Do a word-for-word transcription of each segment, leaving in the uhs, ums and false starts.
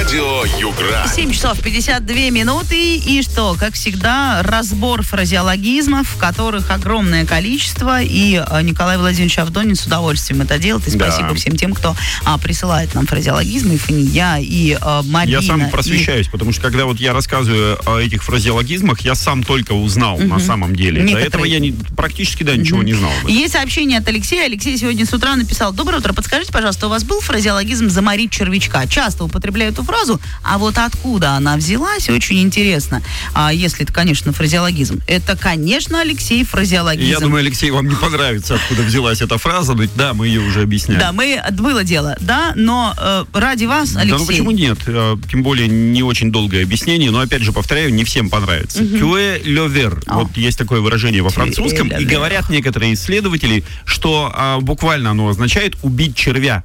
Радио Югра. семь часов пятьдесят две минуты. И что, как всегда, разбор фразеологизмов, которых огромное количество. И Николай Владимирович Авдонин с удовольствием это делает. И спасибо да. всем тем, кто а, присылает нам фразеологизмы. И Фания, и а, Марина. Я сам просвещаюсь, и... потому что когда вот я рассказываю о этих фразеологизмах, я сам только узнал угу. на самом деле. Некоторые... До этого я не, практически да, ничего угу. не знал. Есть сообщение от Алексея. Алексей сегодня с утра написал: доброе утро, подскажите, пожалуйста, у вас был фразеологизм «заморить червячка»? Часто употребляю эту фразу, а вот откуда она взялась, очень интересно. А если это, конечно, фразеологизм. Это, конечно, Алексей, фразеологизм. Я думаю, Алексей, вам не понравится, откуда взялась эта фраза. Но, да, мы ее уже объясняли. Да, мы, было дело, да, но э, ради вас, Алексей. Да, ну почему нет? Тем более не очень долгое объяснение, но, опять же, повторяю, не всем понравится. «Tuer le ver». Вот есть такое выражение во французском, и говорят некоторые исследователи, что а, буквально оно означает «убить червя».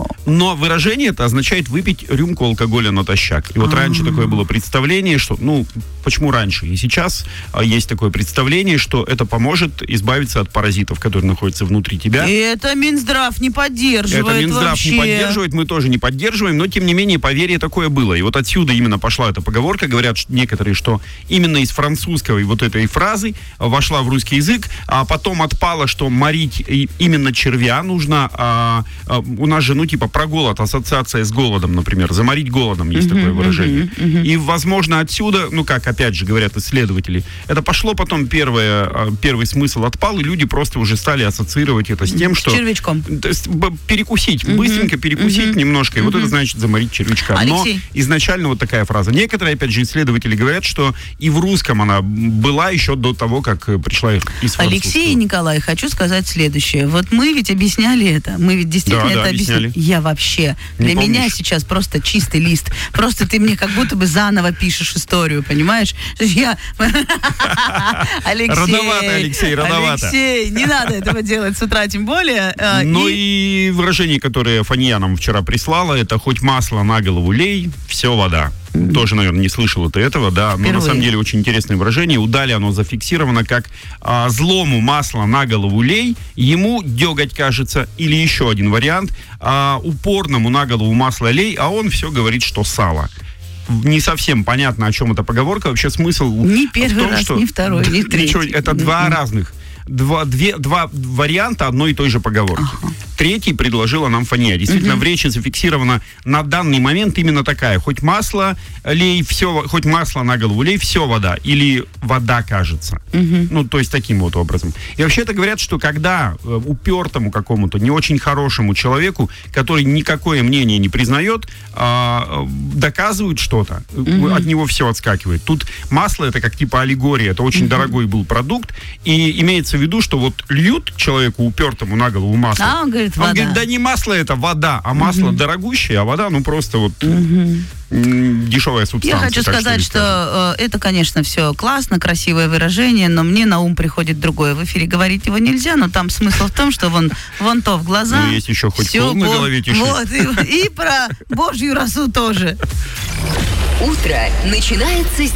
Но выражение это означает выпить рюмку алкоголя натощак. И вот А-а-а. раньше такое было представление, что, ну, почему раньше? И сейчас а, есть такое представление, что это поможет избавиться от паразитов, которые находятся внутри тебя. И это Минздрав не поддерживает Это Минздрав вообще. не поддерживает, мы тоже не поддерживаем, но, тем не менее, поверье такое было. И вот отсюда именно пошла эта поговорка. Говорят что некоторые, что именно из французской вот этой фразы вошла в русский язык, а потом отпало, что морить именно червя нужно. А, а, у нас же, ну, типа, про голод, ассоциация с голодом, например. Заморить голодом есть uh-huh, такое выражение. Uh-huh, uh-huh. И, возможно, отсюда, ну, как, опять же, говорят исследователи, это пошло потом, первое, первый смысл отпал, и люди просто уже стали ассоциировать это с тем, что... С червячком. Перекусить, uh-huh, быстренько перекусить uh-huh, немножко, и uh-huh. вот это значит заморить червячка. Алексей. Но изначально вот такая фраза. Некоторые, опять же, исследователи говорят, что и в русском она была еще до того, как пришла из французского. Алексей и Николай, хочу сказать следующее. Вот мы ведь объясняли это. Мы ведь действительно да, это да, объясняли. Я вообще. Не Для помнишь? меня сейчас просто чистый лист. Просто ты мне как будто бы заново пишешь историю, понимаешь? Я... Алексей. Рановато, Алексей, рановато. Алексей, не надо этого делать с утра, тем более. Ну и... и выражение, которое Фания нам вчера прислала, это «хоть масло на голову лей, все вода». Mm-hmm. Тоже, наверное, не слышал ты этого, да. Впервые. Но на самом деле очень интересное выражение. У Дали оно зафиксировано как а, «злому масло на голову лей, ему деготь кажется». Или еще один вариант: а, «упорному на голову масло лей, а он все говорит, что сало». Не совсем понятно, о чем эта поговорка. Вообще смысл ни первый в том, раз, что... ни второй, ни третий. Ничего, это mm-hmm. два разных. Два, две, два варианта одной и той же поговорки. Ага. Третий предложила нам Фания. Действительно, угу. в речи зафиксирована на данный момент именно такая: хоть масло лей, все, хоть масло на голову лей, все вода. Или вода кажется. Угу. Ну, то есть таким вот образом. И вообще-то говорят, что когда э, упертому какому-то, не очень хорошему человеку, который никакое мнение не признает, э, доказывают что-то, угу. от него все отскакивает. Тут масло — это как типа аллегория, это очень угу. дорогой был продукт, и имеется в виду, что вот льют человеку упертому на голову масло. А он говорит, он вода. говорит, да не масло это, вода, а масло угу. дорогущее, а вода, ну просто вот угу. дешевая субстанция. Я хочу сказать, что, что э, это, конечно, все классно, красивое выражение, но мне на ум приходит другое. В эфире говорить его нельзя, но там смысл в том, что вон, вон то в глаза. Ну, есть еще хоть пол на голове тиши. Вот, и, и про Божью росу тоже. Утро начинается с